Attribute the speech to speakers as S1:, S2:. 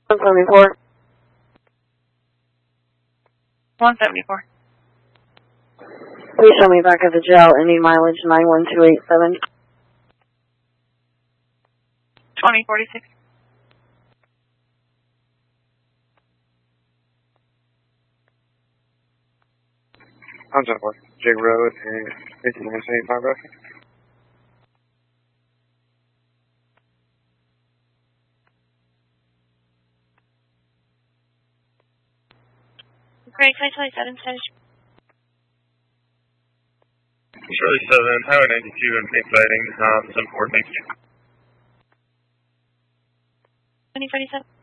S1: 174.
S2: 174.
S1: Please show me back at the jail. Any mileage 91287.
S2: 2046.
S3: I'm 74. Jig Road and 5975 reference.
S2: Great, 527 status.
S4: Charlie 7, Highway 92 and pink sighting, 74, thank you.
S2: 2047.